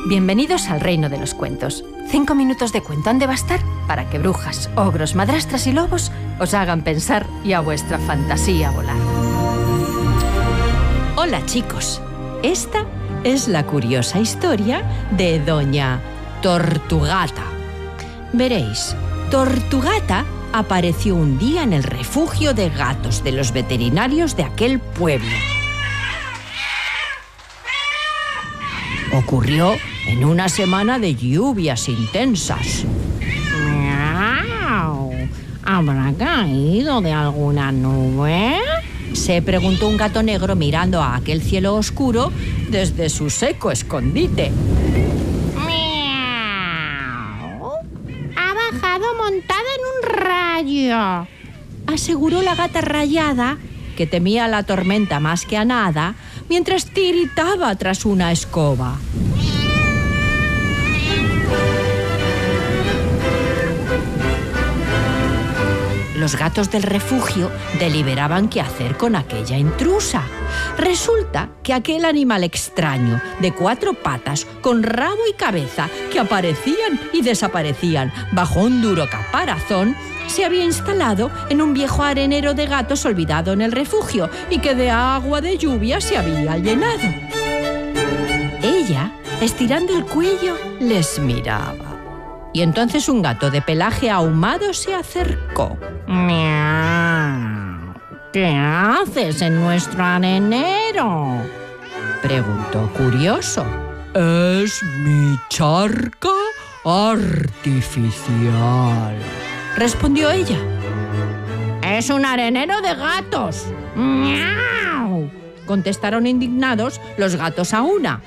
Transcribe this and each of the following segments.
Bienvenidos al reino de los cuentos. 5 minutos de cuento han de bastar para que brujas, ogros, madrastras y lobos os hagan pensar y a vuestra fantasía volar. Hola chicos, esta es la curiosa historia de Doña Tortugata. Veréis, Tortugata apareció un día en el refugio de gatos de los veterinarios de aquel pueblo. Ocurrió en una semana de lluvias intensas. ¡Miau! ¿Habrá caído de alguna nube? Se preguntó un gato negro mirando a aquel cielo oscuro desde su seco escondite. ¡Miau! Ha bajado montada en un rayo, aseguró la gata rayada, que temía la tormenta más que a nada, mientras tiritaba tras una escoba. Los gatos del refugio deliberaban qué hacer con aquella intrusa. Resulta que aquel animal extraño, de 4 patas, con rabo y cabeza, que aparecían y desaparecían bajo un duro caparazón, se había instalado en un viejo arenero de gatos olvidado en el refugio y que de agua de lluvia se había llenado. Ella, estirando el cuello, les miraba. Y entonces un gato de pelaje ahumado se acercó. ¡Miau! ¿Qué haces en nuestro arenero?, preguntó curioso. Es mi charca artificial, respondió ella. ¡Es un arenero de gatos! ¡Miau!, contestaron indignados los gatos a una.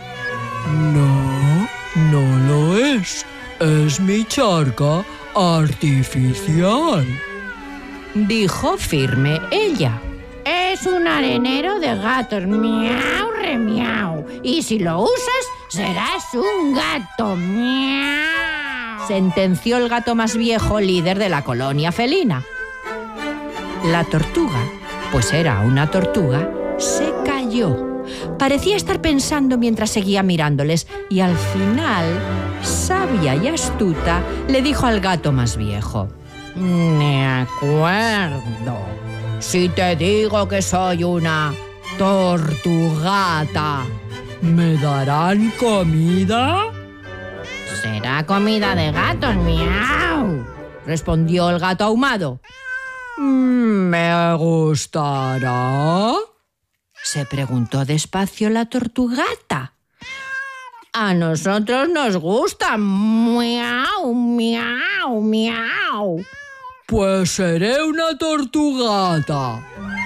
No lo es. Es mi charca artificial, dijo firme ella. Es un arenero de gatos, miau, remiau. Y si lo usas, serás un gato, miau, sentenció el gato más viejo, líder de la colonia felina. La tortuga, pues era una tortuga, se calló. Parecía estar pensando mientras seguía mirándoles y al final, sabia y astuta, le dijo al gato más viejo. De acuerdo. Si te digo que soy una tortugata, ¿me darán comida? Será comida de gatos, miau, respondió el gato ahumado. ¿Me gustará?, se preguntó despacio la tortugata. A nosotros nos gusta, miau, miau, miau. Pues seré una tortugata.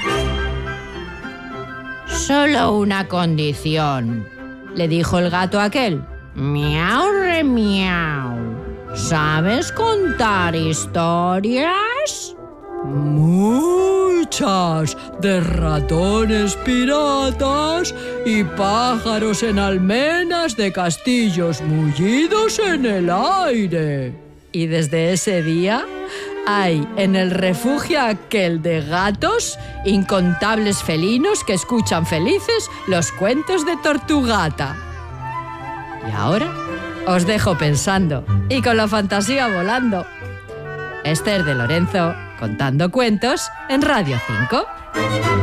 Solo una condición, le dijo el gato aquel. Miau, remiau. ¿Sabes contar historias? Muchas, de ratones piratas y pájaros en almenas de castillos mullidos en el aire. Y desde ese día hay en el refugio aquel de gatos incontables felinos que escuchan felices los cuentos de Tortugata. Y ahora os dejo pensando y con la fantasía volando. Esther de Lorenzo, contando cuentos en Radio 5.